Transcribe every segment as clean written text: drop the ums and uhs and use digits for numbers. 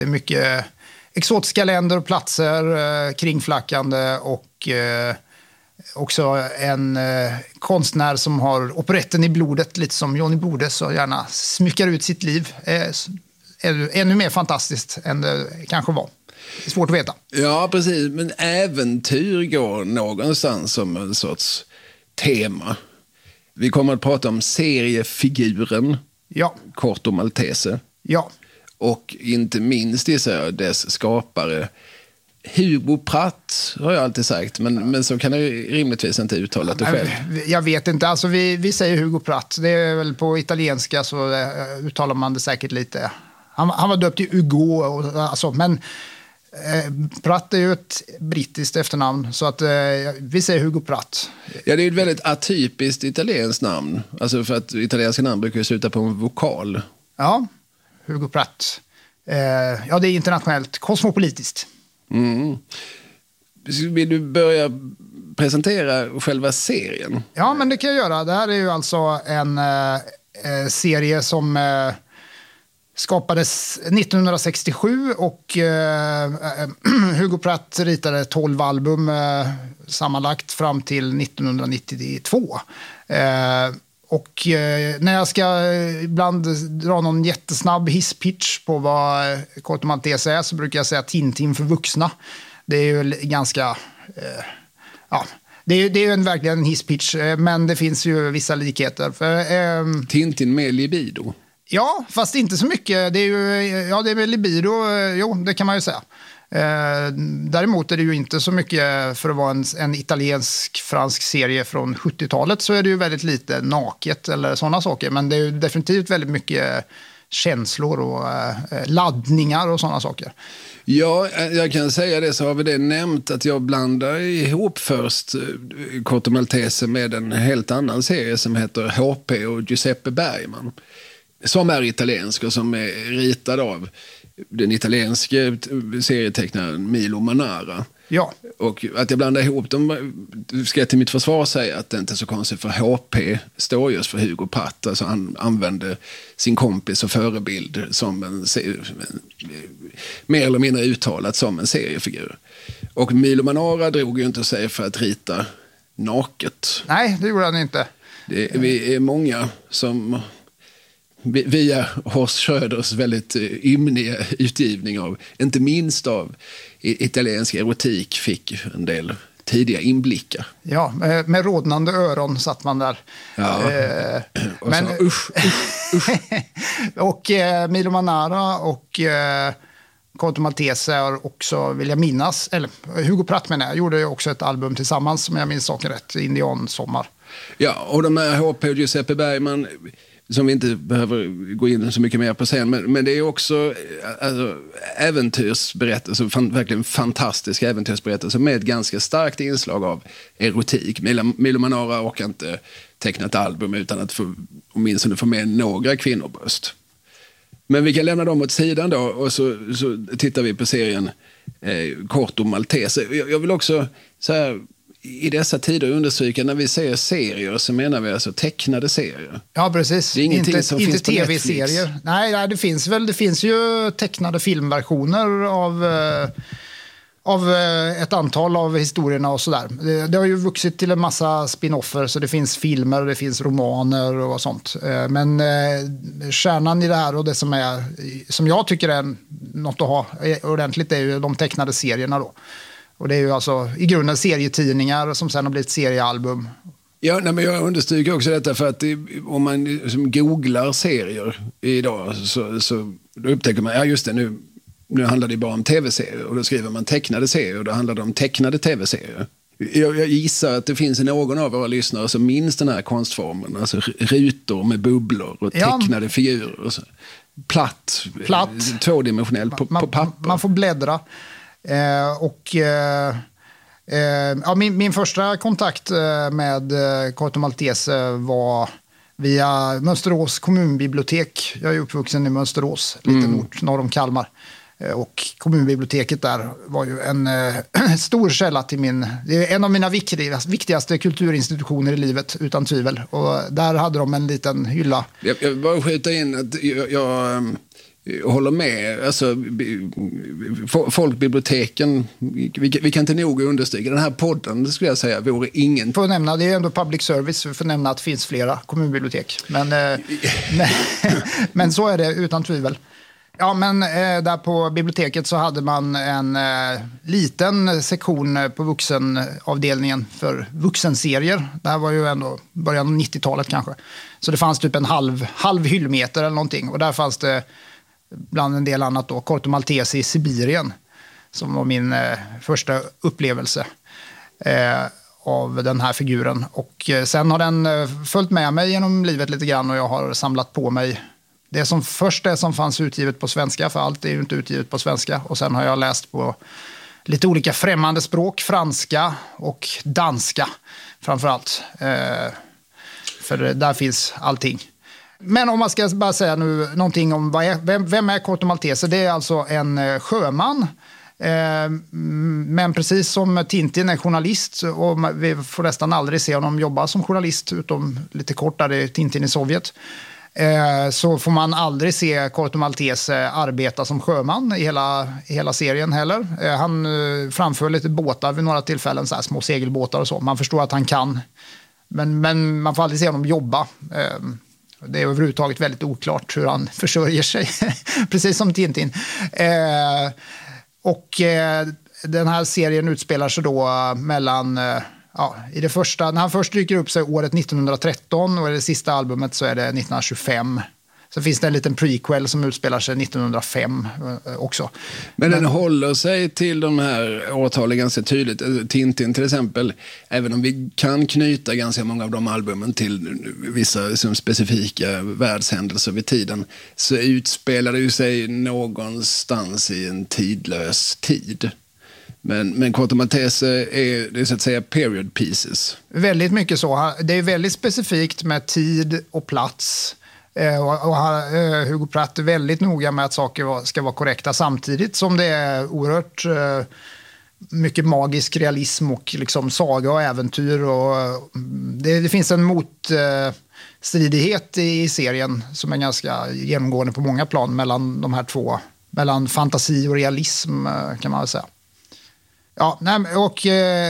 Det är mycket exotiska länder och platser, kringflackande och också en konstnär som har operetten i blodet, lite som Johnny Bode, så gärna smyckar ut sitt liv. Är ännu mer fantastiskt än det kanske var. Det är svårt att veta. Ja, precis. Men äventyr går någonstans som en sorts tema. Vi kommer att prata om seriefiguren. Ja. Corto Maltese. Ja. Och inte minst dess skapare. Hugo Pratt har jag alltid sagt, men så kan jag rimligtvis inte uttala det själv. Jag vet inte, alltså vi säger Hugo Pratt. Det är väl på italienska så uttalar man det säkert lite. Han var döpt till Hugo, alltså, men Pratt är ju ett brittiskt efternamn, så att vi säger Hugo Pratt. Ja, det är ett väldigt atypiskt italienskt namn. Alltså för att italienska namn brukar sluta på en vokal. Ja, Hugo Pratt. Ja, det är internationellt, kosmopolitiskt. Mm. Vill du börja presentera själva serien? Ja, men det kan jag göra. Det här är ju alltså en serie som skapades 1967 och Hugo Pratt ritade 12 album sammanlagt fram till 1992. Och när jag ska ibland dra någon jättesnabb hisspitch på vad Corto Maltese är så brukar jag säga Tintin för vuxna. Det är ju ganska... ja, det är ju verkligen en hisspitch, men det finns ju vissa likheter. Tintin med libido. Ja, fast inte så mycket. Det är ju, ja, det är väl libido, jo, det kan man ju säga. Däremot är det ju inte så mycket, för att vara en italiensk-fransk serie från 70-talet så är det ju väldigt lite naket eller sådana saker. Men det är ju definitivt väldigt mycket känslor och laddningar och sådana saker. Ja, jag kan säga det, så har vi det nämnt att jag blandar ihop först Corto Maltese med en helt annan serie som heter HP och Giuseppe Bergman. Som är italiensk och som är ritad av den italienske serietecknaren Milo Manara. Ja. Och att jag blandar ihop dem, ska jag till mitt försvar säga att det inte är så konstigt, för HP står just för Hugo Pratt. Alltså han använde sin kompis och förebild som mer eller mindre uttalat som en seriefigur. Och Milo Manara drog ju inte sig för att rita naket. Nej, det gjorde han inte. Vi är många som... via Horst Schröders väldigt ymniga utgivning av, inte minst av italiensk erotik, fick en del tidiga inblickar. Ja, med rodnande öron satt man där. Ja. Men usch. och Milo Manara och Corto Maltese har också, vill jag minnas, eller Hugo Pratt gjorde ju också ett album tillsammans, som jag minns saken rätt, Indiansommar. Ja, och de här HP och Giuseppe Bergman, som vi inte behöver gå in så mycket mer på sen, men det är också alltså, äventyrsberättelser, verkligen fantastiska äventyrsberättelser med ett ganska starkt inslag av erotik. Milo Manara och inte tecknat album utan att åtminstone få med några kvinnobröst. Men vi kan lämna dem åt sidan då, och så tittar vi på serien Corto Maltese. Jag vill också så här, i dessa tider understryka, när vi säger serier så menar vi alltså tecknade serier. Ja, precis. Det är ingenting som finns på tv-serier. Nej, det finns ju tecknade filmversioner av ett antal av historierna och sådär. Det har ju vuxit till en massa spin-offer, så det finns filmer, det finns romaner och sånt. Men kärnan i det här och det som jag tycker är något att ha ordentligt är ju de tecknade serierna då. Och det är ju alltså i grunden serietidningar som sen har blivit seriealbum. Ja, men jag understryker också detta för att om man liksom googlar serier idag så då upptäcker man, ja just det, nu handlar det bara om tv-serier, och då skriver man tecknade serier och då handlar det om tecknade tv-serier. Jag gissar att det finns någon av våra lyssnare som minns den här konstformen, alltså rutor med bubblor och tecknade figurer och så. Platt. Tvådimensionell på papper. Man får bläddra. Min första kontakt med Corto Maltese var via Mönsterås kommunbibliotek. Jag är uppvuxen i Mönsterås, liten ort norr om Kalmar. Och kommunbiblioteket där var ju en stor källa till det är en av mina viktigaste kulturinstitutioner i livet, utan tvivel. Och där hade de en liten hylla. Jag bara skjuta in att håller med. Alltså, folkbiblioteken, vi kan inte nog understryka. Den här podden, det skulle jag säga, vore ingen... Får nämna, det är ändå public service, för att nämna att det finns flera kommunbibliotek. Men så är det utan tvivel. Ja, men där på biblioteket så hade man en liten sektion på vuxenavdelningen för vuxenserier. Det här var ju ändå början av 90-talet kanske. Så det fanns typ en halv hyllmeter eller någonting. Och där fanns det bland en del annat då Corto Maltese i Sibirien. Som var min första upplevelse av den här figuren. Och sen har den följt med mig genom livet lite grann och jag har samlat på mig det som fanns utgivet på svenska, för allt är ju inte utgivet på svenska. Och sen har jag läst på lite olika främmande språk, franska och danska framförallt. För där finns allting. Men om man ska bara säga nu någonting om vem är Corto Maltese? Det är alltså en sjöman. Men precis som Tintin är journalist, och vi får nästan aldrig se honom jobba som journalist, utom lite kort där det är Tintin i Sovjet. Så får man aldrig se Corto Maltese arbeta som sjöman i hela serien heller. Han framför lite båtar vid några tillfällen, så här små segelbåtar och så. Man förstår att han kan, men man får aldrig se honom jobba. Det är överhuvudtaget väldigt oklart hur han försörjer sig, precis som Tintin. Den här serien utspelar sig då mellan... i det första, när han först dyker upp sig året 1913 och i det sista albumet så är det 1925. Så finns det en liten prequel som utspelar sig 1905 också. Men den håller sig till de här årtalen ganska tydligt. Tintin till exempel, även om vi kan knyta ganska många av de albumen till vissa specifika världshändelser vid tiden, så utspelar det ju sig någonstans i en tidlös tid. Men Corto Maltese är så att säga period pieces. Väldigt mycket så. Det är väldigt specifikt med tid och plats. Och Hugo Pratt är väldigt noga med att saker ska vara korrekta, samtidigt som det är oerhört mycket magisk realism och liksom saga och äventyr. Och det finns en motstridighet i serien som är ganska genomgående på många plan mellan de här två. Mellan fantasi och realism, kan man väl säga. Ja, och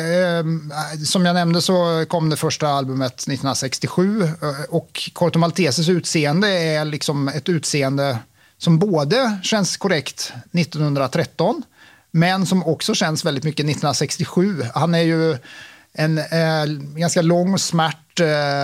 som jag nämnde så kom det första albumet 1967 och Corto Malteses utseende är liksom ett utseende som både känns korrekt 1913 men som också känns väldigt mycket 1967. Han är ju en ganska lång, smärt,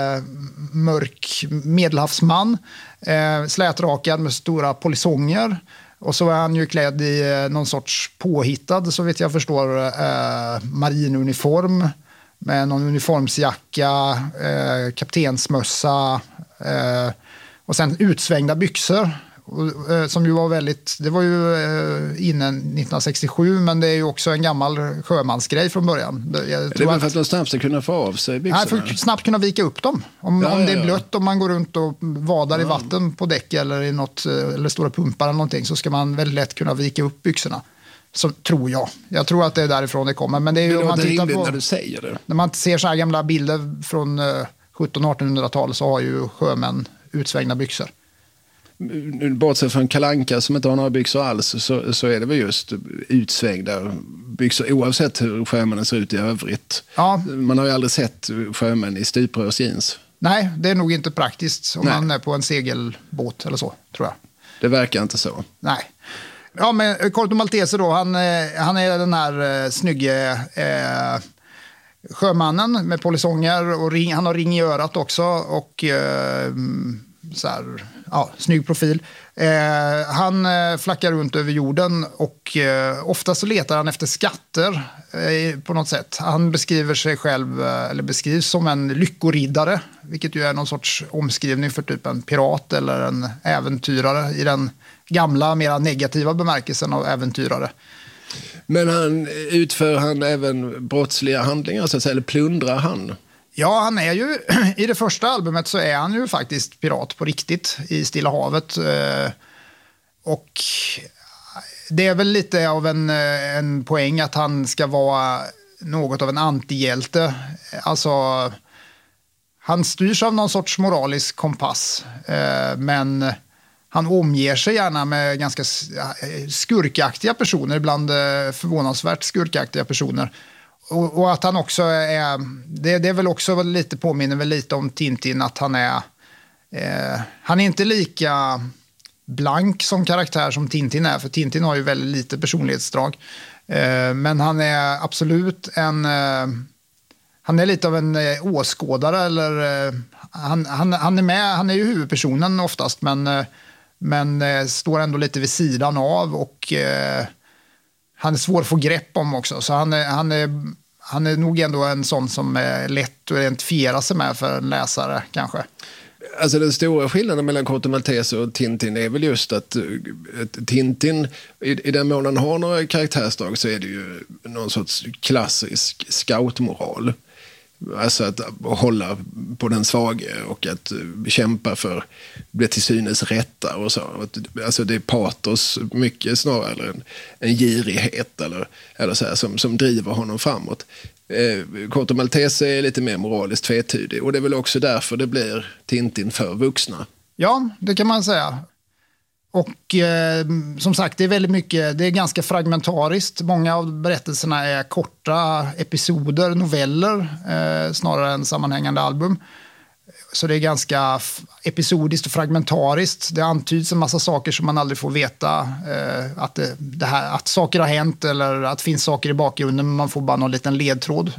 mörk medelhavsman, slätrakad med stora polisonger. Och så är han ju klädd i någon sorts påhittad, så vet jag förstår, marinuniform med någon uniformsjacka, kaptensmössa och sen utsvängda byxor. Som ju var det var ju innan 1967, men det är ju också en gammal sjömansgrej från början. Det är väl för att de snabbt ska kunna få av sig byxorna? Nej, för att snabbt kunna vika upp dem. Om det är blött, om man går runt och vadar i vatten på däck eller i något, eller stora pumpar eller någonting, så ska man väldigt lätt kunna vika upp byxorna. Så tror jag. Jag tror att det är därifrån det kommer. Men det är ju, om man tittar på, när du säger det. När man ser så här gamla bilder från 1700-1800-tal så har ju sjömän utsvängda byxor. Bortsett från Kalle Anka som inte har några byxor alls, så är det väl just utsvängda byxor oavsett hur sjömännen ser ut i övrigt. Ja. Man har ju aldrig sett sjömän i stuprörsjeans. Nej, det är nog inte praktiskt om man är på en segelbåt eller så, tror jag. Det verkar inte så. Nej. Ja, men Corto Maltese då, han är den här snygge sjömannen med polisonger och han har ring i örat också och så här, snygg profil. Han flackar runt över jorden och ofta så letar han efter skatter på något sätt. Han beskriver sig själv, eller beskrivs som en lyckoriddare, vilket ju är någon sorts omskrivning för typ en pirat eller en äventyrare i den gamla, mera negativa bemärkelsen av äventyrare. Men utför han även brottsliga handlingar, så att säga, eller plundrar han? Ja, han är ju, i det första albumet så är han ju faktiskt pirat på riktigt i Stilla havet. Och det är väl lite av en poäng att han ska vara något av en antihjälte. Alltså, han styrs av någon sorts moralisk kompass. Men han omger sig gärna med ganska skurkaktiga personer, ibland förvånansvärt skurkaktiga personer. Och att han också är, det är väl också lite, påminner väl lite om Tintin, att han är inte lika blank som karaktär som Tintin är, för Tintin har ju väldigt lite personlighetsdrag. Men han är absolut han är lite av en åskådare, eller han är med, han är ju huvudpersonen oftast, men står ändå lite vid sidan av, och han är svår att få grepp om också, så han är nog ändå en sån som är lätt att identifiera sig med för en läsare kanske. Alltså den stora skillnaden mellan Corto Maltese och Tintin är väl just att Tintin, i den mån han har några karaktärsdrag, så är det ju någon sorts klassisk scoutmoral. Alltså att hålla på den svage och att kämpa för bli till synes rätta och så. Alltså det är patos mycket snarare, eller en girighet eller så här, som driver honom framåt. Corto Maltese är lite mer moraliskt tvetydig, och det är väl också därför det blir Tintin för vuxna. Ja, det kan man säga. Och som sagt, det är väldigt mycket, det är ganska fragmentariskt. Många av berättelserna är korta episoder, noveller, snarare än sammanhängande album. Så det är ganska episodiskt och fragmentariskt. Det antyds en massa saker som man aldrig får veta. Att saker har hänt, eller att det finns saker i bakgrunden, men man får bara någon liten ledtråd.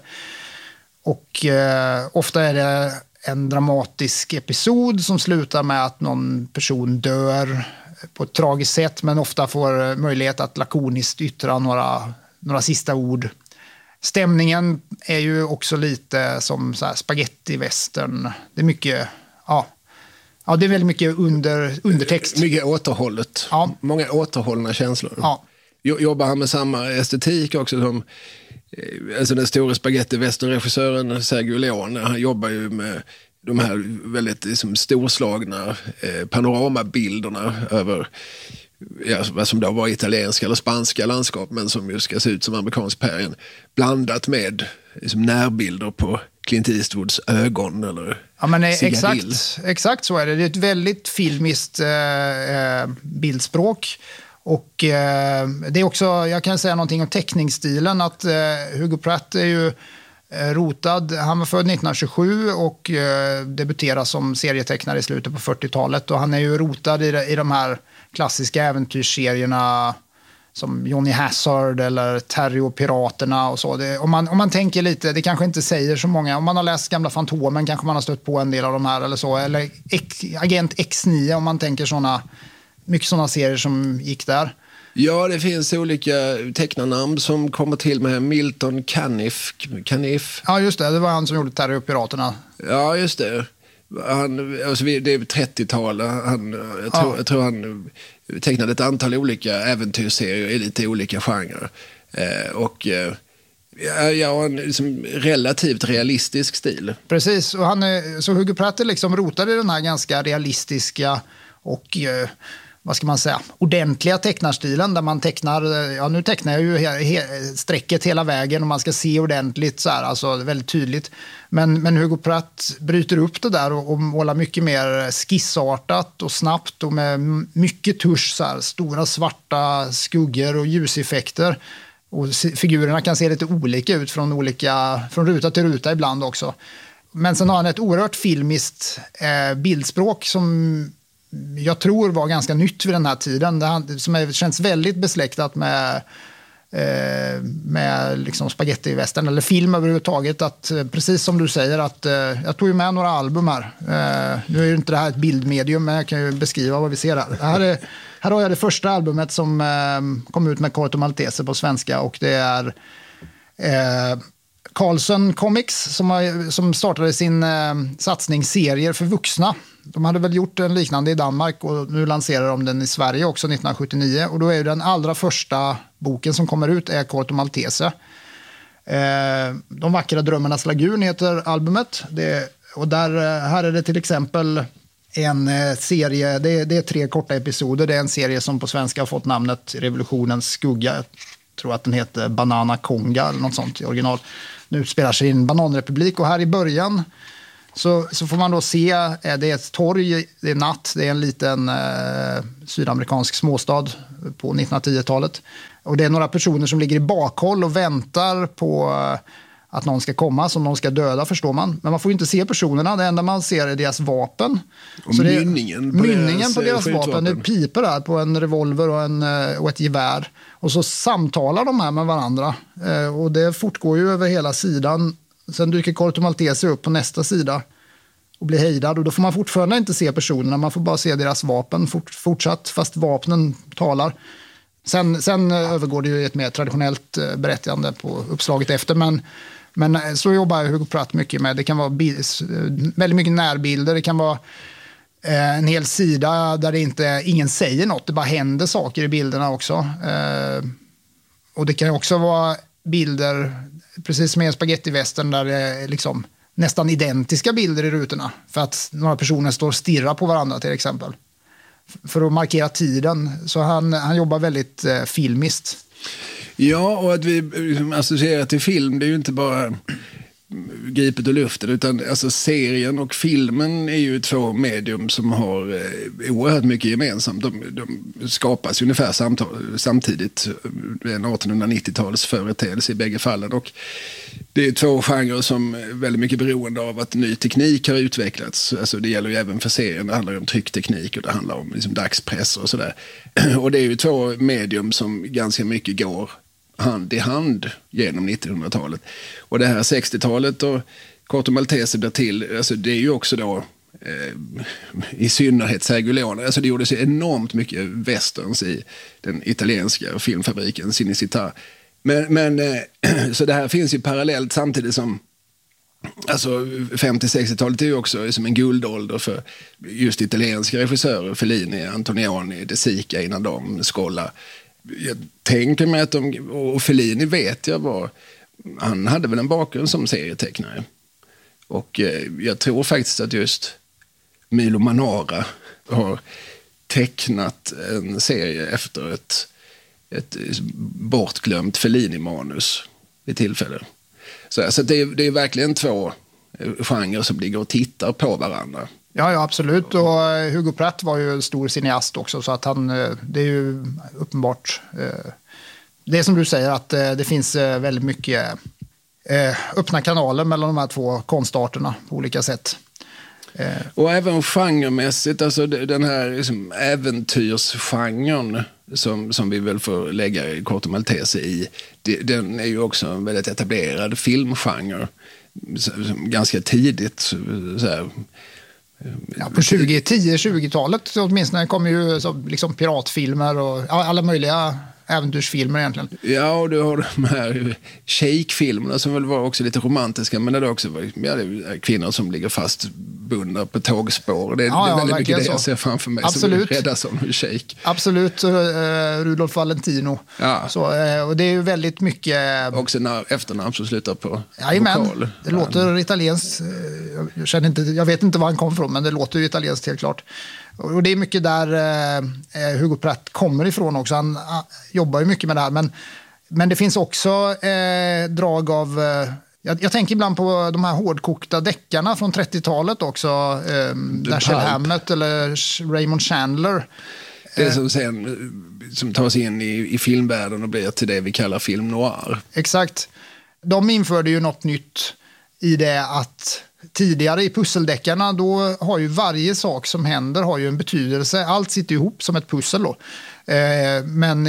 Och ofta är det en dramatisk episod som slutar med att någon person dör på ett tragiskt sätt, men ofta får möjlighet att lakoniskt yttra några sista ord. Stämningen är ju också lite som så här spaghetti-western. Det är mycket, det är väldigt mycket undertext. Mycket återhållet. Ja. Många återhållna känslor. Ja. Jobbar han med samma estetik också som alltså den stora spaghetti-western-regissören Sergio Leone? Han jobbar ju med de här väldigt liksom storslagna panoramabilderna över vad som då var italienska eller spanska landskap, men som ju ska se ut som amerikansk prärien, blandat med liksom närbilder på Clint Eastwoods ögon eller exakt så är det. Det är ett väldigt filmiskt bildspråk. Och det är också, jag kan säga någonting om teckningsstilen, att Hugo Pratt är ju rotad. Han var född 1927 och debuterade som serietecknare i slutet på 40-talet, och han är ju rotad i de här klassiska äventyrsserierna som Johnny Hazard eller Terry och Piraterna och så. Om man tänker lite, det kanske inte säger så många, om man har läst gamla Fantomen kanske man har stött på en del av de här eller så, eller Agent X9 om man tänker mycket sådana serier som gick där. Ja, det finns olika tecknarnamn som kommer till med Milton Caniff. Ja, just det var han som gjorde Terry och Piraterna. Ja, just det. Det är 30-tal. Jag tror han tecknade ett antal olika äventyrsserier i lite olika genrer. En liksom relativt realistisk stil. Precis, och så Hugo Pratt är liksom rotad i den här ganska realistiska och vad ska man säga, ordentliga tecknarstilen där man tecknar, nu tecknar jag ju strecket hela vägen och man ska se ordentligt så här, alltså väldigt tydligt. Men Hugo Pratt bryter upp det där och målar mycket mer skissartat och snabbt och med mycket tusch, så här, stora svarta skuggor och ljuseffekter. Och figurerna kan se lite olika ut från ruta till ruta ibland också. Men sen har han ett oerhört filmiskt bildspråk som jag tror var ganska nytt vid den här tiden. Som känns väldigt besläktat med liksom spaghetti-västern eller film överhuvudtaget. Att, precis som du säger, att jag tog ju med några album här. Nu är ju inte det här ett bildmedium, men jag kan ju beskriva vad vi ser här. Här har jag det första albumet som kom ut med Corto Maltese på svenska, och det är Carlsen Comics som startade sin satsning serier för vuxna. De hade väl gjort en liknande i Danmark och nu lanserar de den i Sverige också 1979. Och då är ju den allra första boken som kommer ut är Corto Maltese. De vackra drömmarnas lagun heter albumet. Här är det till exempel en serie, det är 3 korta episoder. Det är en serie som på svenska har fått namnet Revolutionens skugga. Jag tror att den heter Banana Konga eller något sånt i original. Nu utspelar sig i en bananrepublik, och här i början så får man då se, det är ett torg, det är natt, det är en liten sydamerikansk småstad på 1910-talet. Och det är några personer som ligger i bakhåll och väntar på att någon ska komma, som någon ska döda, förstår man. Men man får ju inte se personerna, det enda man ser är deras vapen. Och så mynningen på deras vapen, det piper där på en revolver och ett gevär. Och så samtalar de här med varandra. Och det fortgår ju över hela sidan. Sen dyker Corto Maltese upp på nästa sida och blir hejdad. Och då får man fortfarande inte se personerna, man får bara se deras vapen fortsatt, fast vapnen talar. Sen övergår det ju ett mer traditionellt berättande på uppslaget efter. Men så jobbar Hugo Pratt mycket med. Det kan vara väldigt mycket närbilder. Det kan vara en hel sida där ingen säger något. Det bara händer saker i bilderna också. Och det kan också vara bilder, precis som i en spagettivästern, där det är liksom nästan identiska bilder i rutorna. För att några personer står och stirrar på varandra till exempel. För att markera tiden. Så han jobbar väldigt filmiskt. Ja, och att vi associerar till film, det är ju inte bara gripet ur luften, utan alltså serien och filmen är ju två medium som har oerhört mycket gemensamt. De skapas ungefär samtidigt, en 1890-tals företeelse i bägge fallen, och det är två genrer som är väldigt mycket beroende av att ny teknik har utvecklats. Alltså det gäller ju även för serien, det handlar om tryckteknik och det handlar om liksom dagspress och sådär. Och det är ju två medium som ganska mycket går hand i hand genom 1900-talet. Och det här 60-talet och Corto Maltese blir till, alltså det är ju också då i synnerhet Sergio Leone. Alltså det gjordes enormt mycket westerns i den italienska filmfabriken Cinecittà. Men så det här finns ju parallellt, samtidigt som alltså 50-60-talet är ju också som en guldålder för just italienska regissörer, Fellini, Antonioni, De Sica innan de, Scola. Jag tänker mig att och Fellini vet jag han hade väl en bakgrund som serietecknare. Och jag tror faktiskt att just Milo Manara har tecknat en serie efter ett bortglömt Fellini-manus vid tillfälle. Så det är verkligen två genrer som ligger och tittar på varandra. Ja, absolut. Och Hugo Pratt var ju en stor cineast också, så att det är ju uppenbart. Det är som du säger, att det finns väldigt mycket öppna kanaler mellan de här två konstarterna på olika sätt. Och även genremässigt, alltså den här liksom äventyrsgenren som vi väl får lägga Corto Maltese i, den är ju också en väldigt etablerad filmgenre ganska tidigt så här. Ja, på 10-20-talet åtminstone kommer ju liksom piratfilmer och alla möjliga äventyrsfilmer egentligen. Ja, och du har de här shake-filmerna som väl var också lite romantiska, men det också var det är kvinnor som ligger fastbundna på tågspår. Det är väldigt mycket det jag ser framför mig. Absolut. Som rädda som shake. Absolut, Rudolf Valentino. Ja. Så, och det är ju väldigt mycket... Också efternamn som slutar på vokal. Det låter italienskt. Jag vet inte var han kom från, men det låter ju italienskt helt klart. Och det är mycket där Hugo Pratt kommer ifrån också. Han jobbar ju mycket med det här. Men det finns också drag av... Jag tänker ibland på de här hårdkokta deckarna från 30-talet också. Dashiell Hammett eller Raymond Chandler. Det som tar sig in i filmvärlden och blir till det vi kallar film noir. Exakt. De införde ju något nytt i det att... Tidigare i pusseldeckarna, då har ju varje sak som händer har ju en betydelse. Allt sitter ihop som ett pussel då. Men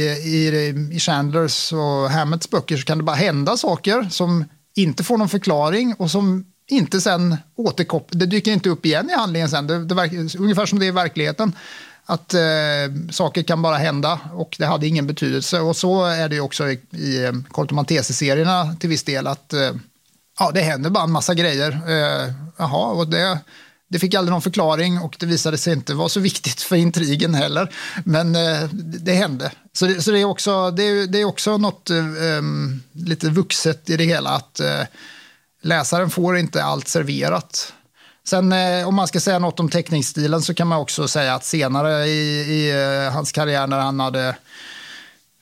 i Chandlers och Hammetts böcker så kan det bara hända saker som inte får någon förklaring och som inte sen det dyker inte upp igen i handlingen sen. Ungefär som det är i verkligheten. Att saker kan bara hända och det hade ingen betydelse. Och så är det ju också i Corto Maltese-serierna till viss del att... Ja, det händer bara en massa grejer. Och det fick aldrig någon förklaring och det visade sig inte vara så viktigt för intrigen heller. Men det hände. Så det är också något lite vuxet i det hela, att läsaren får inte allt serverat. Sen om man ska säga något om teckningsstilen så kan man också säga att senare i hans karriär, när han hade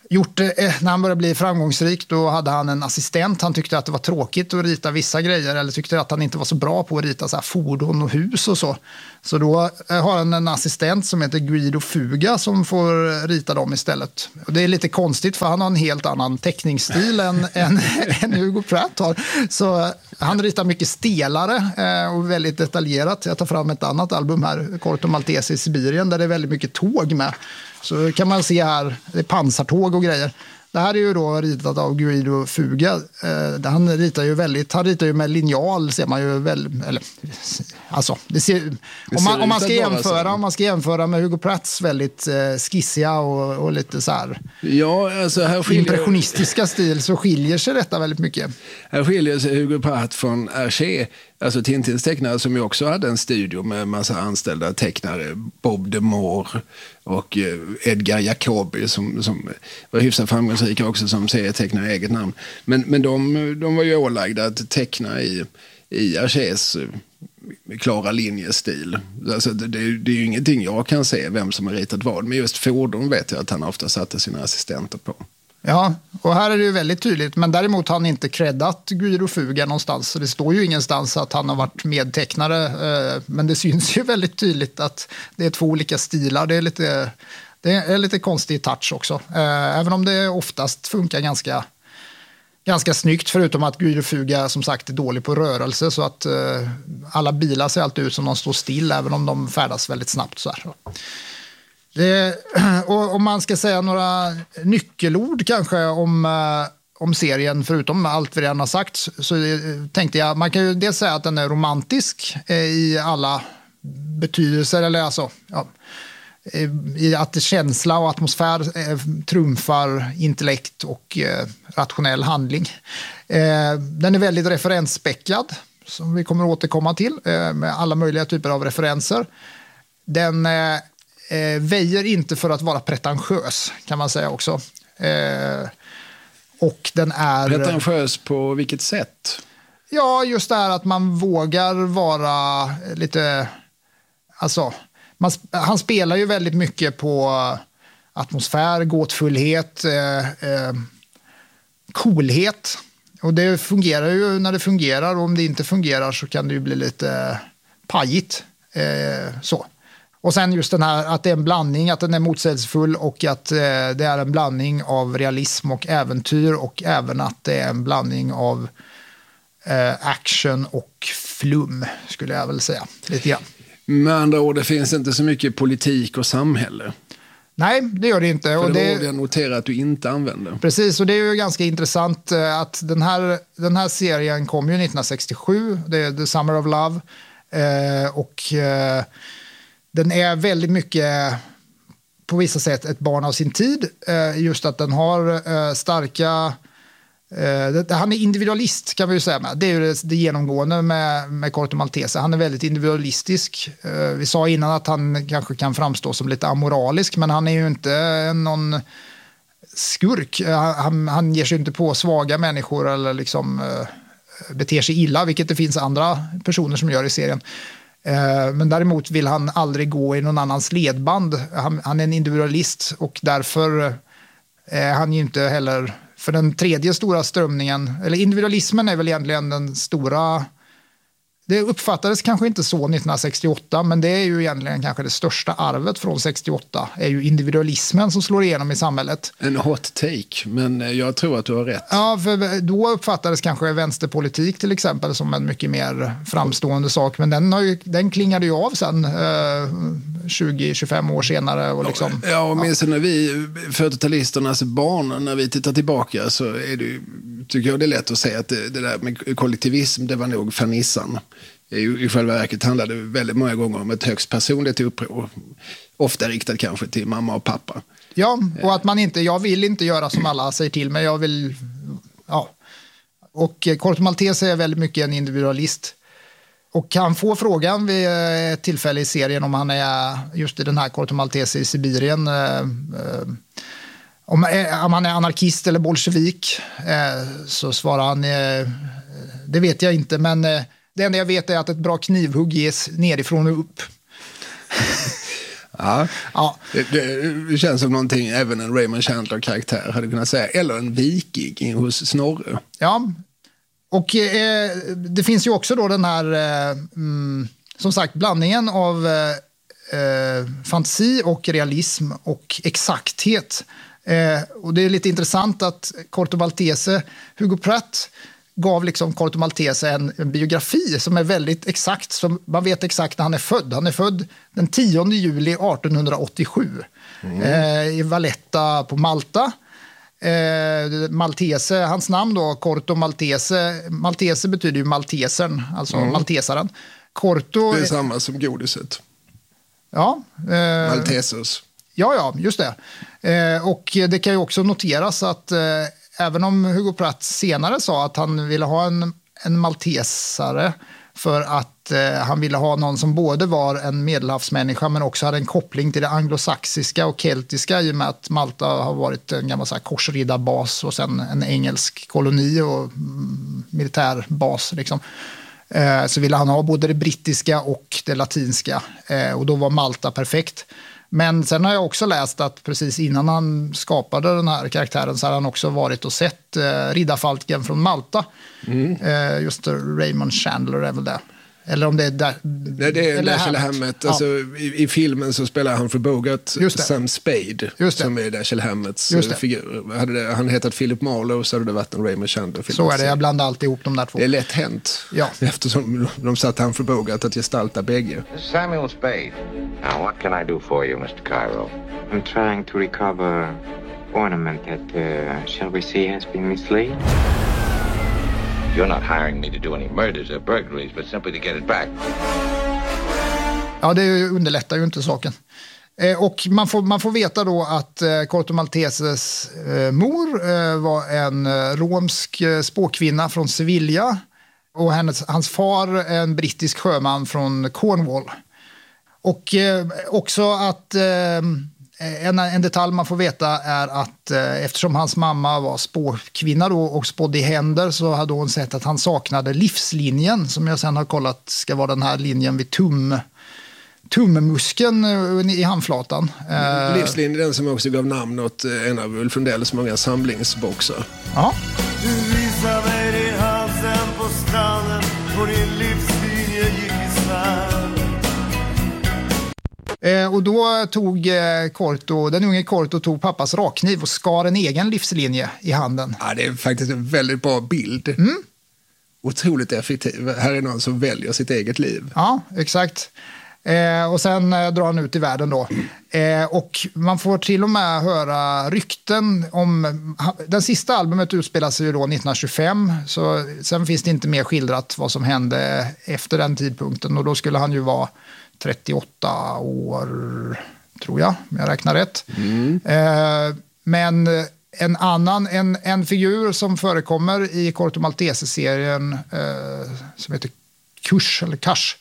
när han började bli framgångsrik, då hade han en assistent. Han tyckte att det var tråkigt att rita vissa grejer, eller tyckte att han inte var så bra på att rita så här fordon och hus och så. Så då har han en assistent som heter Guido Fuga som får rita dem istället. Och det är lite konstigt för han har en helt annan teckningsstil än Hugo Pratt har. Så han ritar mycket stelare och väldigt detaljerat. Jag tar fram ett annat album här, Corto Maltese i Sibirien, där det är väldigt mycket tåg med. Så kan man se här, det är pansartåg och grejer. Det här är ju då ritat av Guido Fuga. Han ritar ju med linjal, ser man ju väl, eller alltså om man ska jämföra med Hugo Pratts väldigt skissiga och lite så här, impressionistiska stil, så skiljer sig detta väldigt mycket. Här skiljer sig Hugo Pratt från Hergé, alltså Tintins tecknare, som ju också hade en studio med en massa anställda tecknare, Bob de Moor och Edgar Jacobi som var hyfsat framgångsrika också som serietecknare i eget namn. Men de var ju ålagda att teckna i Hergés klara linjestil. Alltså det är ju ingenting jag kan se vem som har ritat vad, men just fordon vet jag att han ofta satte sina assistenter på. Ja, och här är det ju väldigt tydligt, men däremot har han inte creddat Guido Fuga någonstans, så det står ju ingenstans att han har varit medtecknare, men det syns ju väldigt tydligt att det är två olika stilar. Det är lite konstig touch också, även om det oftast funkar ganska snyggt, förutom att Guido Fuga som sagt är dålig på rörelse, så att alla bilar ser alltid ut som de står still, även om de färdas väldigt snabbt så här. Och om man ska säga några nyckelord kanske om serien, förutom allt vi redan har sagt, så tänkte jag, man kan ju dels säga att den är romantisk i alla betydelser, eller alltså, ja, i att känsla och atmosfär trumfar intellekt och rationell handling. Den är väldigt referensspäckad, som vi kommer att återkomma till, med alla möjliga typer av referenser. Den väjer inte för att vara pretentiös, kan man säga också. Och den är... Pretentiös på vilket sätt? Ja, just det här att man vågar vara lite... Alltså, han spelar ju väldigt mycket på atmosfär, gåtfullhet, coolhet. Och det fungerar ju när det fungerar, och om det inte fungerar så kan det ju bli lite pajigt. Så. Och sen just den här att det är en blandning, att den är motsägelsefull, och att det är en blandning av realism och äventyr, och även att det är en blandning av action och flum, skulle jag väl säga lite grann. Med andra ord, det finns inte så mycket politik och samhälle. Nej, det gör det inte. För och det jag noterar att du inte använder. Precis, och det är ju ganska intressant att den här serien kom ju 1967, det är The Summer of Love, och den är väldigt mycket på vissa sätt ett barn av sin tid, just att den har starka... han är individualist, kan vi ju säga. Det är ju det genomgående med Corto Maltese. Han är väldigt individualistisk. Vi sa innan att han kanske kan framstå som lite amoralisk, men han är ju inte någon skurk. Han ger sig inte på svaga människor eller liksom beter sig illa, vilket det finns andra personer som gör i serien. Men däremot vill han aldrig gå i någon annans ledband. Han är en individualist, och därför är han ju inte heller... För den tredje stora strömningen, eller individualismen är väl egentligen den stora... Det uppfattades kanske inte så 1968, men det är ju egentligen kanske det största arvet från 68, är ju individualismen som slår igenom i samhället. En hot take, men jag tror att du har rätt. Ja, för då uppfattades kanske vänsterpolitik till exempel som en mycket mer framstående sak, men den klingade ju av sen 20-25 år senare. Och liksom, ja, och minst när vi 40-talisternas barn, när vi tittar tillbaka, så är det, tycker jag det är lätt att säga att det där med kollektivism, det var nog fernissan. I själva verket handlade det väldigt många gånger om ett högst personligt uppror. Ofta riktat kanske till mamma och pappa. Ja, och att man inte, jag vill inte göra som alla säger till mig, jag vill, ja. Och Corto Maltese är väldigt mycket en individualist. Och kan få frågan vid ett tillfälle i serien om han är just i den här Corto Maltese i Sibirien, om han är anarkist eller bolsjevik, så svarar han, det vet jag inte, men det enda jag vet är att ett bra knivhugg ges nerifrån och upp. Ja. Det känns som någonting även en Raymond Chandler-karaktär hade kunnat säga. Eller en viking hos Snorre. Ja, och det finns ju också då den här, som sagt, blandningen av fantasi och realism och exakthet. Och det är lite intressant att Corto Maltese, Hugo Pratt, gav liksom Corto Maltese en biografi som är väldigt exakt. Som man vet exakt när han är född. Han är född den 10 juli 1887 i Valletta på Malta. Maltese, hans namn då, Corto Maltese. Maltese betyder ju maltesern, alltså maltesaren. Corto, det är samma som godiset. Ja. Maltesers. Ja, just det. Och det kan ju också noteras att även om Hugo Pratt senare sa att han ville ha en maltesare för att han ville ha någon som både var en medelhavsmänniska men också hade en koppling till det anglosaxiska och keltiska i och med att Malta har varit en gammal korsriddarbas och sen en engelsk koloni och militärbas liksom. Så ville han ha både det brittiska och det latinska och då var Malta perfekt. Men sen har jag också läst att precis innan han skapade den här karaktären så har han också varit och sett riddarfalken från Malta. Just Raymond Chandler är väl det. Eller om det är där. Nej, det är Dashiell Hammett. Alltså, i filmen så spelar han för Bogart Sam Spade som är Dashiell Hammets figur. Hade han hetat Philip Marlowe så hade det varit en Raymond Chandler-film. Så är det, jag blandar alltid ihop de där två. Det är lätt hänt. Ja. Eftersom de satt han för Bogart att gestalta bägge. Samuel Spade. Now what can I do for you, Mr. Cairo? I'm trying to recover ornament that, shall we say, has been mislaid. You're not hiring me to do any murders or burglaries, but simply to get it back. Ja, det underlättar ju inte saken. Och man får veta då att Corto Malteses mor var en romsk spåkvinna från Sevilla och hans far en brittisk sjöman från Cornwall. Och också att en detalj man får veta är att eftersom hans mamma var spåkvinna då och spådde i händer så hade hon sett att han saknade livslinjen som jag sen har kollat ska vara den här linjen vid tummuskeln i handflatan. Livslinjen är den som också gav namn åt en av Ulf Lundells många samlingsboxar. Ja. Du visar mig din halsen på stranden och din livslinje gick isär. Och då tog den unge Corto tog pappas rakkniv och skar en egen livslinje i handen. Ja, det är faktiskt en väldigt bra bild. Otroligt effektiv. Här är någon som väljer sitt eget liv. Ja, exakt. Och sen drar han ut i världen då. Och man får till och med höra rykten om... Den sista albumet utspelar sig ju då 1925. Så sen finns det inte mer skildrat vad som hände efter den tidpunkten. Och då skulle han ju vara 38 år, tror jag, om jag räknar rätt. Men en figur som förekommer i Corto Maltese-serien som heter Kash.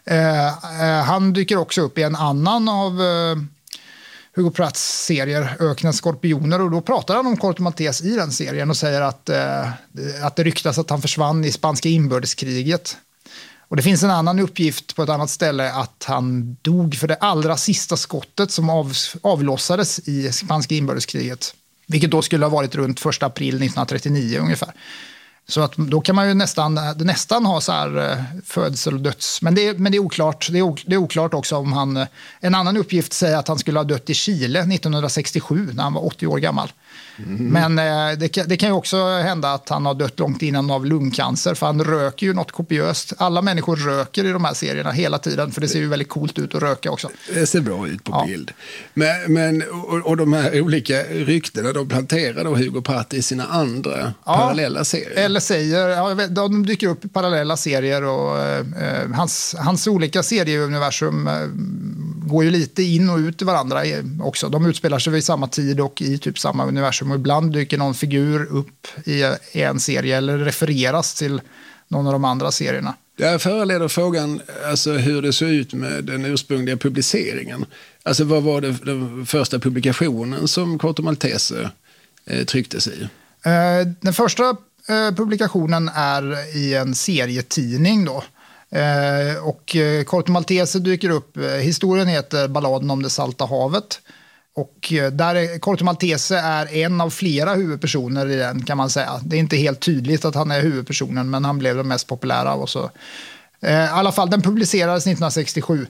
Han dyker också upp i en annan av Hugo Pratts serier, Öknens skorpioner, och då pratar han om Corto Maltese i den serien och säger att det ryktas att han försvann i spanska inbördeskriget. Och det finns en annan uppgift på ett annat ställe att han dog för det allra sista skottet som avlossades i spanska inbördeskriget. Vilket då skulle ha varit runt 1 april 1939 ungefär. Så att då kan man ju nästan ha så här födsel och döds. Men det är oklart. Det är oklart också om han... En annan uppgift säger att han skulle ha dött i Chile 1967 när han var 80 år gammal. Men det kan ju också hända att han har dött långt innan av lungcancer, för han röker ju något kopiöst. Alla människor röker i de här serierna hela tiden, för det ser ju väldigt coolt ut att röka också. Det ser bra ut på bild. Men de här olika ryktena, de planterar då Hugo Pratt i sina andra parallella serier. Eller säger, de dyker upp i parallella serier och hans olika serieuniversum går ju lite in och ut i varandra också. De utspelar sig vid samma tid och i typ samma universum. Och ibland dyker någon figur upp i en serie eller refereras till någon av de andra serierna. Det föranleder frågan alltså, hur det såg ut med den ursprungliga publiceringen. Alltså vad var det den första publikationen som Corto Maltese trycktes i? Den första publikationen är i en serietidning då. Och Corto Maltese dyker upp. Historien heter Balladen om det salta havet. Och Corto Maltese är en av flera huvudpersoner i den, kan man säga. Det är inte helt tydligt att han är huvudpersonen, men han blev den mest populära. Och så. I alla fall, den publicerades 1967.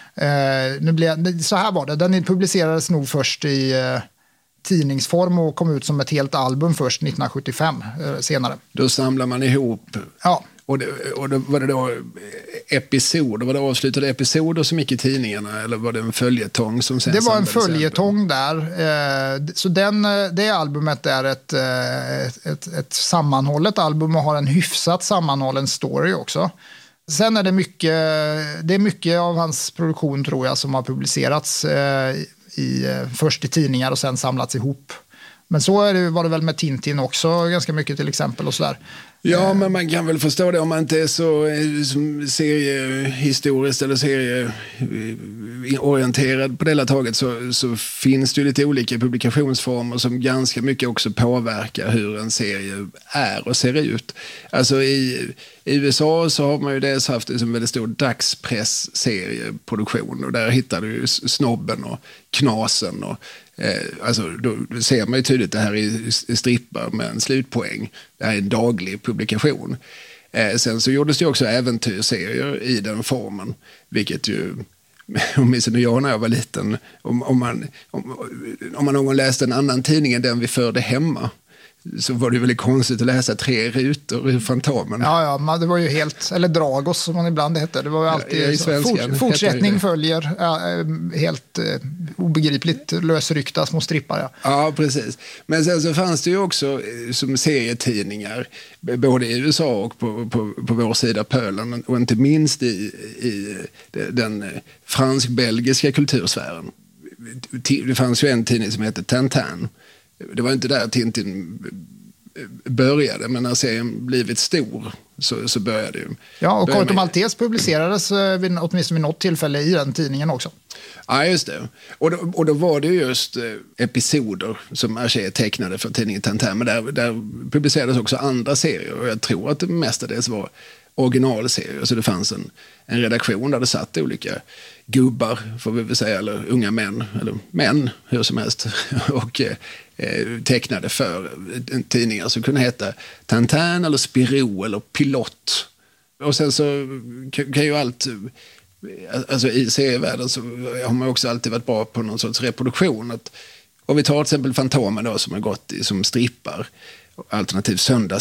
Så här var det, den publicerades nog först i tidningsform och kom ut som ett helt album först 1975 senare. Då samlar man ihop. Ja. Och då var det då episoder, var det avslutade episoder som gick i tidningarna, eller var det en följetong som sen? Det var en följetong där. Så det albumet är ett sammanhållet album och har en hyfsat sammanhållen story också. Sen är det är mycket av hans produktion, tror jag, som har publicerats först i tidningar och sen samlats ihop. Men så var det väl med Tintin också ganska mycket till exempel och sådär. Ja, men man kan väl förstå det om man inte är så seriehistoriskt eller serieorienterad på det hela taget, så finns det ju lite olika publikationsformer som ganska mycket också påverkar hur en serie är och ser ut. Alltså i USA så har man ju dels haft en väldigt stor dagspress-serieproduktion, och där hittar du ju Snobben och Knasen och alltså då ser man ju tydligt det här i strippar med en slutpoäng. Det här är en daglig publikation. Sen så gjordes det också äventyrsserier i den formen, vilket ju, åtminstone jag när jag var liten, om man någon gång läste en annan tidning än den vi förde hemma, så var det väldigt konstigt att läsa 3 rutor ur Fantomen. Ja, men det var ju helt, eller Dragos som man ibland hette. Det var ju alltid fortsättning följer, helt obegripligt lösryckta små strippar. Ja. Ja, precis. Men sen så fanns det ju också som serietidningar, både i USA och på vår sida Pölen, och inte minst i den fransk-belgiska kultursfären. Det fanns ju en tidning som hette Tintin. Det var inte där Tintin började, men när serien blivit stor så började det ju. Ja, och Corto Maltese publicerades åtminstone vid något tillfälle i den tidningen också. Ja, just det. Och då var det just episoder som Hergé tecknade för tidningen Tintin, men där publicerades också andra serier, och jag tror att det mestadels var originalserier, så det fanns en redaktion där det satt olika gubbar, får vi väl säga, eller unga män, eller män, hur som helst, och tecknade för tidningar som kunde heta Tintin eller Spirou eller Pilot. Och sen så kan ju allt, alltså i serievärlden så har man också alltid varit bra på någon sorts reproduktion. Och vi tar till exempel Fantomen då, som har gått som strippar, alternativt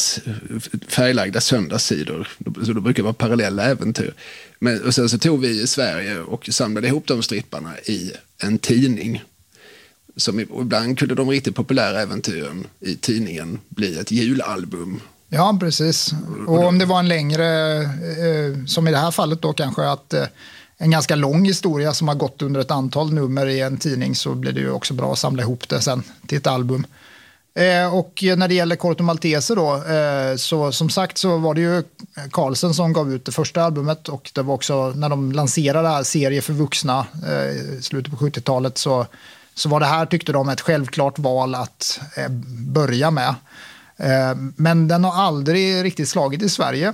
färglagda söndagssidor, så då brukar det vara parallella äventyr. Och sen så tog vi i Sverige och samlade ihop de stripparna i en tidning, som ibland kunde de riktigt populära äventyren i tidningen bli ett julalbum. Ja, precis. Och om det var en längre, som i det här fallet då kanske, att en ganska lång historia som har gått under ett antal nummer i en tidning, så blir det ju också bra att samla ihop det sen till ett album. Och när det gäller Corto Maltese då, så som sagt så var det ju Carlsen som gav ut det första albumet, och det var också när de lanserade här serie för vuxna i slutet på 70-talet, så var det här, tyckte de, ett självklart val att börja med. Men den har aldrig riktigt slagit i Sverige,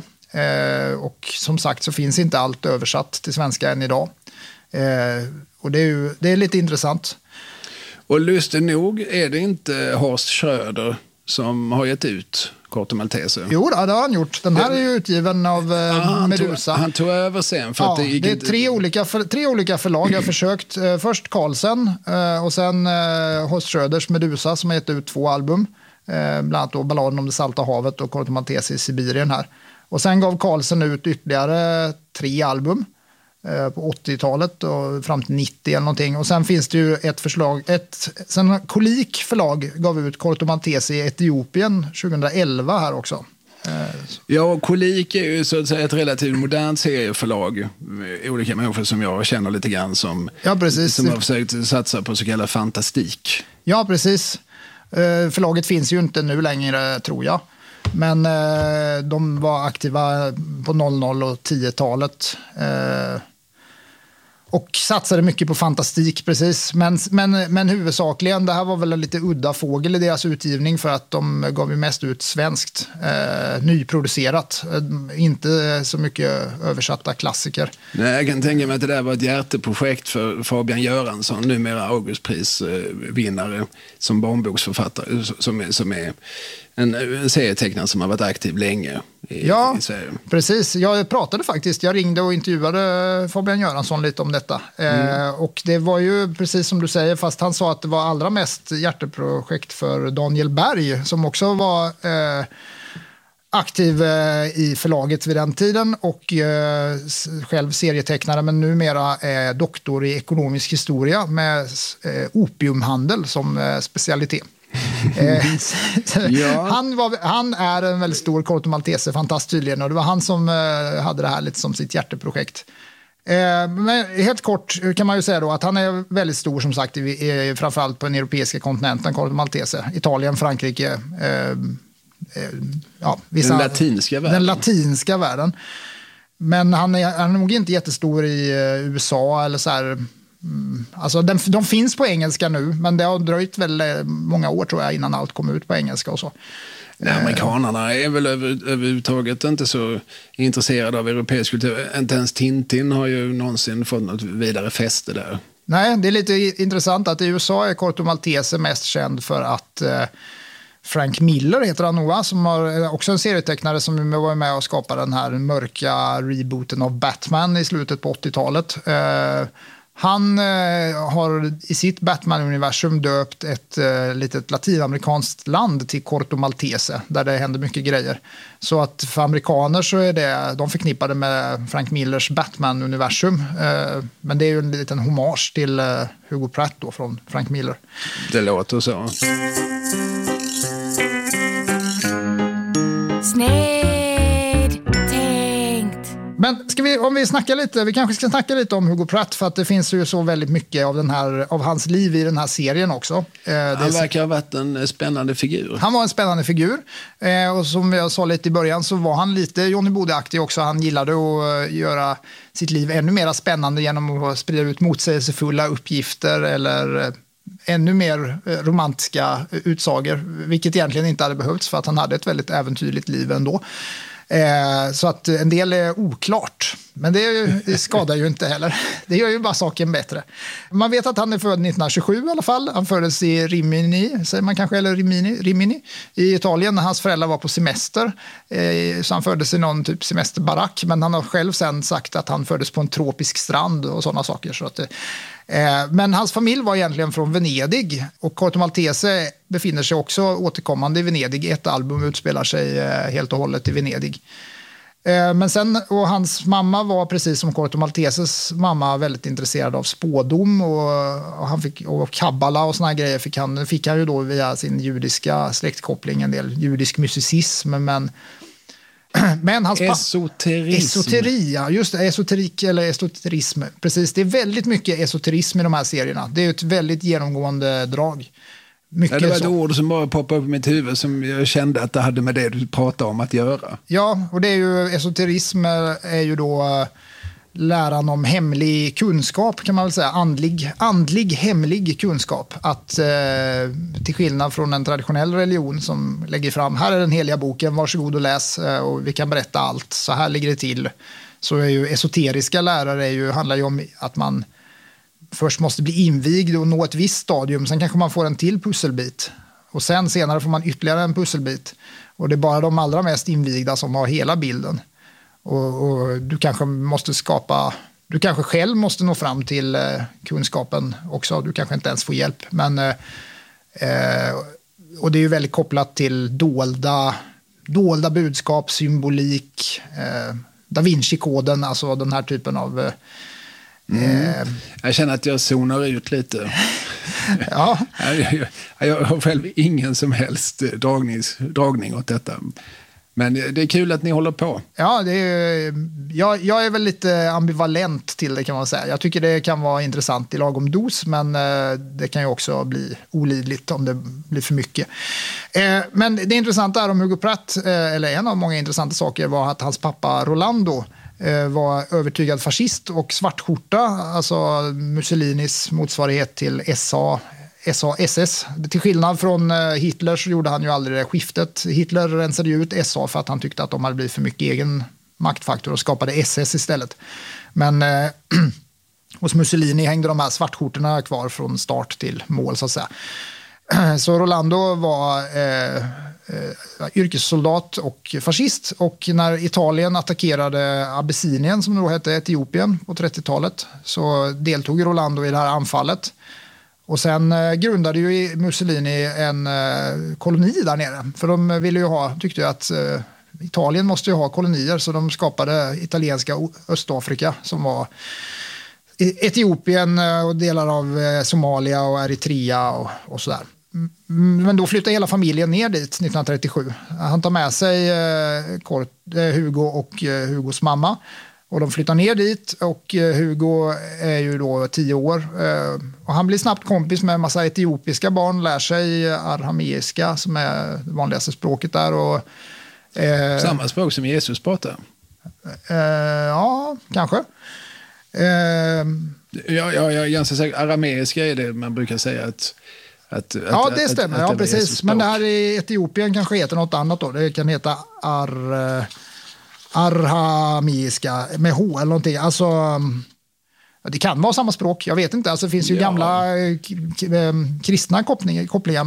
och som sagt så finns inte allt översatt till svenska än idag. Och det är lite intressant. Och lustigt nog är det inte Horst Schröder som har gett ut Corto Maltese. Jo, det har han gjort. Den här är ju utgiven av Medusa. Han tog över sen. För att det är tre olika förlag jag har försökt. Först Carlsen och sen Horst Schröders Medusa, som har gett ut 2 album. Bland annat då Balladen om det salta havet och Corto Maltese i Sibirien här. Och sen gav Carlsen ut ytterligare 3 album på 80-talet och fram till 90 eller någonting. Och sen finns det ju ett förslag, sen Kolik förlag gav ut Corto Maltese i Etiopien 2011 här också. Ja, och Kolik är ju så att säga ett relativt modernt serieförlag. Olika människor som jag känner lite grann som har försökt satsa på så kallad fantastik. Ja, precis. Förlaget finns ju inte nu längre, tror jag. Men de var aktiva på 00- och 10-talet. Och satsade mycket på fantastik, precis. Men huvudsakligen, det här var väl en lite udda fågel i deras utgivning för att de gav ju mest ut svenskt, nyproducerat. Inte så mycket översatta klassiker. Nej, jag kan tänka mig att det där var ett hjärteprojekt för Fabian Göransson, numera Augustprisvinnare som barnboksförfattare, som är en serietecknare som har varit aktiv länge i Sverige. Precis. Jag ringde och intervjuade Fabian Göransson lite om detta. Och det var ju precis som du säger, fast han sa att det var allra mest hjärteprojekt för Daniel Berg, som också var aktiv i förlaget vid den tiden och själv serietecknare, men numera är doktor i ekonomisk historia med opiumhandel som specialitet. Han är en väldigt stor Corto Maltese-fantast tydligen, och det var han som hade det här lite som sitt hjärteprojekt. Men helt kort kan man ju säga då att han är väldigt stor, som sagt, framförallt på den europeiska kontinenten, Corto Maltese, Italien, Frankrike, den latinska världen. Men han är nog inte jättestor i USA eller så här. Alltså de finns på engelska nu, men det har dröjt väldigt många år, tror jag, innan allt kom ut på engelska och så. Amerikanerna är väl överhuvudtaget inte så intresserade av europeisk kultur. Inte ens Tintin har ju någonsin fått något vidare fäste där. Nej, det är lite intressant att i USA är Corto Maltese mest känd för att Frank Miller heter han nog, som har också en serietecknare som var med och skapade den här mörka rebooten av Batman i slutet på 80-talet. Han har i sitt Batman-universum döpt ett litet latinamerikanskt land till Corto Maltese, där det händer mycket grejer. Så att för amerikaner så är de förknippade med Frank Millers Batman-universum. Men det är ju en liten hommage till Hugo Pratt då, från Frank Miller. Det låter så. Men om vi snackar lite, vi kanske ska snacka lite om Hugo Pratt, för att det finns ju så väldigt mycket av hans liv i den här serien också. Han verkar ha varit en spännande figur. Han var en spännande figur. Och som jag sa lite i början så var han lite Johnny Bode-aktig också. Han gillade att göra sitt liv ännu mer spännande genom att sprida ut motsägelsefulla uppgifter eller ännu mer romantiska utsagor, vilket egentligen inte hade behövts för att han hade ett väldigt äventyrligt liv ändå. Så att en del är oklart, men det skadar ju inte heller. Det gör ju bara saken bättre. Man vet att han är född 1927 i alla fall. Han föddes i Rimini, säger man kanske, eller Rimini i Italien, när hans föräldrar var på semester. Så han föddes i någon typ semesterbarack, men han har själv sen sagt att han föddes på en tropisk strand och sådana saker. Så att men hans familj var egentligen från Venedig, och Corto Maltese befinner sig också återkommande i Venedig. Ett album utspelar sig helt och hållet i Venedig. Men sen, och hans mamma var precis som Corto Malteses mamma väldigt intresserad av spådom och kabbala och såna här grejer fick han ju då via sin judiska släktkoppling, en del judisk mysticism, men hans esoteri, ja, just det, esoterik eller esoterism. Precis, det är väldigt mycket esoterism i de här serierna. Det är ett väldigt genomgående drag. Det var ett ord som bara poppade upp i mitt huvud som jag kände att det hade med det du pratade om att göra. Ja, och det är ju, esoterism är ju då läran om hemlig kunskap, kan man väl säga. Andlig hemlig kunskap. Att till skillnad från en traditionell religion som lägger fram, här är den heliga boken, varsågod och läs och vi kan berätta allt, så här ligger det till. Så är ju esoteriska lärare handlar ju om att man först måste bli invigd och nå ett visst stadium, sen kanske man får en till pusselbit. Och senare får man ytterligare en pusselbit. Och det är bara de allra mest invigda som har hela bilden. Och du kanske du kanske själv måste nå fram till kunskapen också. Du kanske inte ens får hjälp. Men, och det är ju väldigt kopplat till dolda budskap, symbolik, Da Vinci-koden, alltså den här typen av... Jag känner att jag zonar ut lite. Ja. Jag har själv ingen som helst dragning åt detta. Men det är kul att ni håller på. Ja, jag är väl lite ambivalent till det, kan man säga. Jag tycker det kan vara intressant i lagom dos, men det kan ju också bli olidligt om det blir för mycket. Men det intressanta är om Hugo Pratt, eller en av många intressanta saker, var att hans pappa Rolando var övertygad fascist och svartskjorta, alltså Mussolinis motsvarighet till SS. Till skillnad från Hitler så gjorde han ju aldrig det skiftet. Hitler rensade ju ut SA för att han tyckte att de hade blivit för mycket egen maktfaktor och skapade SS istället. Men hos Mussolini hängde de här svartskjortorna kvar från start till mål så att säga. Så Rolando var yrkessoldat och fascist, och när Italien attackerade Abessinien, som då hette Etiopien på 30-talet, så deltog Rolando i det här anfallet. Och sen grundade ju Mussolini en koloni där nere, för de ville ju tyckte ju att Italien måste ju ha kolonier, så de skapade italienska Östafrika som var Etiopien och delar av Somalia och Eritrea och sådär. Men då flyttade hela familjen ner dit 1937. Han tar med sig Hugo och Hugos mamma, och de flyttar ner dit, och Hugo är ju då 10 år. Och han blir snabbt kompis med en massa etiopiska barn, lär sig arameiska som är det vanligaste språket där. Och, samma språk som Jesus pratar? Ja, kanske. Jag är ganska säker. Arameiska är det man brukar säga att det stämmer. Ja, precis. Men det här i Etiopien kanske heter något annat då. Det kan heta arhamiska med H eller någonting. Alltså, det kan vara samma språk. Jag vet inte. Alltså, det finns ju gamla kristna kopplingar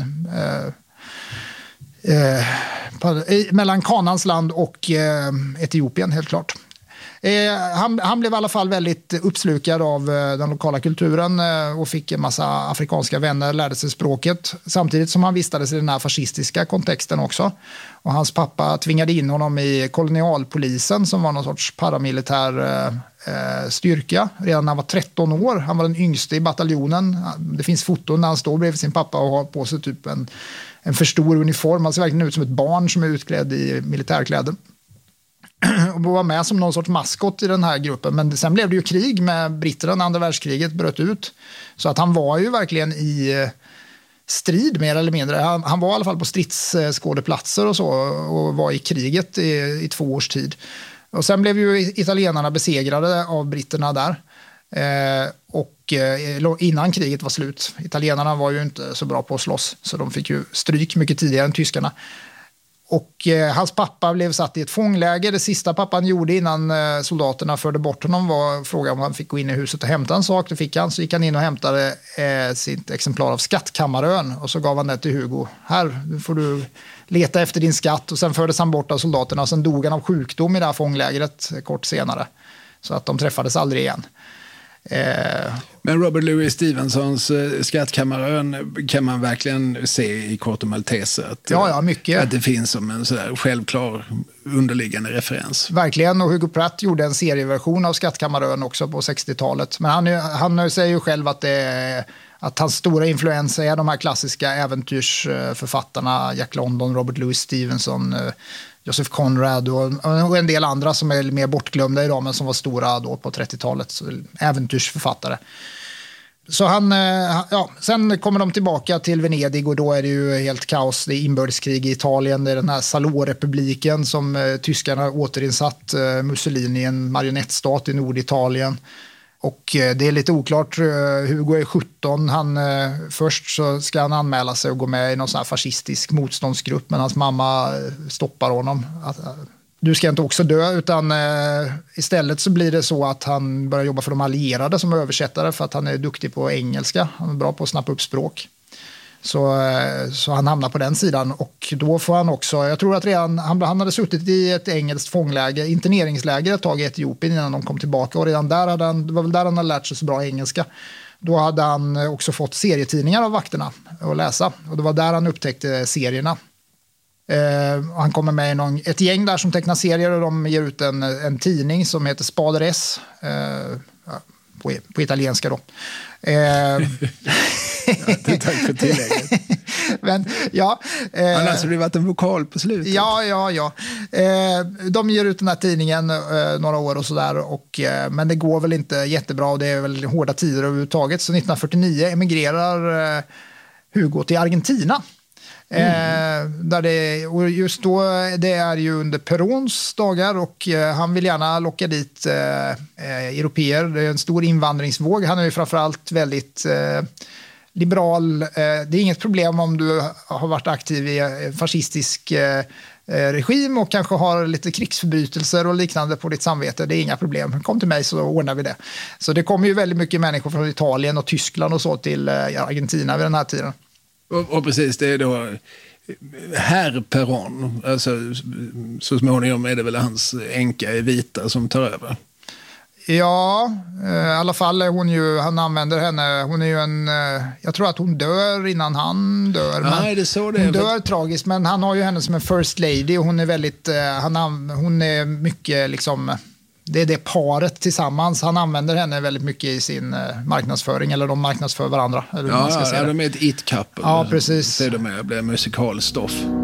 mellan Kanans land och Etiopien, helt klart. Han blev i alla fall väldigt uppslukad av den lokala kulturen och fick en massa afrikanska vänner, lärde sig språket, samtidigt som han vistades i den här fascistiska kontexten också. Och hans pappa tvingade in honom i kolonialpolisen, som var någon sorts paramilitär styrka, redan när han var 13 år. Han var den yngste i bataljonen. Det finns foton när han står bredvid sin pappa och har på sig typ en för stor uniform. Han ser verkligen ut som ett barn som är utklädd i militärkläder. Och var med som någon sorts maskot i den här gruppen. Men sen blev det ju krig med britterna när andra världskriget bröt ut. Så att han var ju verkligen i strid mer eller mindre. Han var i alla fall på stridsskådeplatser och så, och var i kriget i 2 års tid. Och sen blev ju italienarna besegrade av britterna där. Och innan kriget var slut. Italienarna var ju inte så bra på att slåss, så de fick ju stryk mycket tidigare än tyskarna. Och hans pappa blev satt i ett fångläger. Det sista pappan gjorde innan soldaterna förde bort honom var fråga om han fick gå in i huset och hämta en sak. Det fick han, så gick han in och hämtade sitt exemplar av Skattkammarön, och så gav han det till Hugo. Här får du leta efter din skatt. Och sen fördes han bort av soldaterna, och sen dog han av sjukdom i det här fånglägret kort senare. Så att de träffades aldrig igen. Men Robert Louis Stevensons Skattkammarön kan man verkligen se i Corto Maltese att, mycket. Att det finns som en sådär självklar underliggande referens. Verkligen, och Hugo Pratt gjorde en serieversion av Skattkammarön också på 60-talet. Men han säger ju själv att hans stora influens är de här klassiska äventyrsförfattarna Jack London, Robert Louis Stevenson, Joseph Conrad och en del andra som är mer bortglömda idag, men som var stora då på 30-talet, så äventyrsförfattare. Så sen kommer de tillbaka till Venedig, och då är det ju helt kaos. Det är inbördeskrig i Italien, det är den här Salò-republiken som tyskarna återinsatt Mussolini i en marionettstat i Norditalien. Och det är lite oklart. Hugo är 17. Först så ska han anmäla sig och gå med i någon sån här fascistisk motståndsgrupp, men hans mamma stoppar honom. Du ska inte också dö, utan istället så blir det så att han börjar jobba för de allierade som översättare, för att han är duktig på engelska. Han är bra på att snappa upp språk. Så han hamnar på den sidan, och då får han också, jag tror att redan han hade suttit i ett engelskt fångläger, interneringsläger ett tag i Etiopien innan de kom tillbaka, och redan där det var väl där han hade lärt sig så bra engelska. Då hade han också fått serietidningar av vakterna att läsa, och det var där han upptäckte serierna. Han kommer med i ett gäng där som tecknar serier, och de ger ut en tidning som heter Spader S, på italienska då. Tack för tillägget. Men, annars hade det varit en vokal på slutet. Ja. De ger ut den här tidningen några år och sådär, men det går väl inte jättebra, och det är väl hårda tider överhuvudtaget. Så 1949 emigrerar Hugo till Argentina. och just då, det är ju under Perons dagar och han vill gärna locka dit europeer. Det är en stor invandringsvåg. Han är ju framförallt väldigt liberal. Det är inget problem om du har varit aktiv i fascistisk regim och kanske har lite krigsförbrytelser och liknande på ditt samvete. Det är inga problem. Kom till mig så ordnar vi det. Så det kommer ju väldigt mycket människor från Italien och Tyskland och så till Argentina vid den här tiden. Och precis, det är då herr Perón. Alltså, så småningom är det väl hans änka Evita som tar över. Ja, i alla fall är hon ju, han använder henne, hon är ju jag tror att hon dör innan han dör. Nej, det är så det är. Hon dör tragiskt, men han har ju henne som en first lady och hon är väldigt, hon är mycket liksom, det är det paret tillsammans. Han använder henne väldigt mycket i sin marknadsföring, eller de marknadsför varandra. Eller ja, de är ett it-couple. Ja, precis. Det är de blir musikalstoff.